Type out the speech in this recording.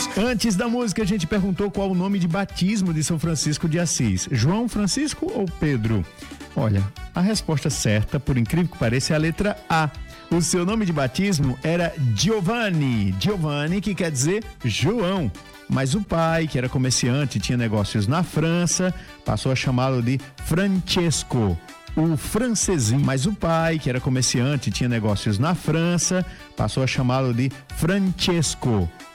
Antes da música, a gente perguntou qual o nome de batismo de São Francisco de Assis. João Francisco ou Pedro? Olha, a resposta certa, por incrível que pareça, é a letra A. O seu nome de batismo era Giovanni. Giovanni, que quer dizer João. Mas o pai, que era comerciante e tinha negócios na França, passou a chamá-lo de Francesco, o francesinho. Mas o pai, que era comerciante e tinha negócios na França, passou a chamá-lo de Francesco,